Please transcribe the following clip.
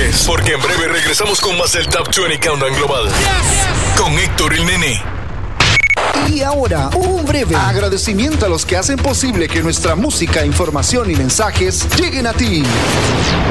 pendientes, porque en breve regresamos con más del Top 20 Countdown Global. Con Héctor el Nene. Y ahora, un breve agradecimiento a los que hacen posible que nuestra música, información y mensajes lleguen a ti.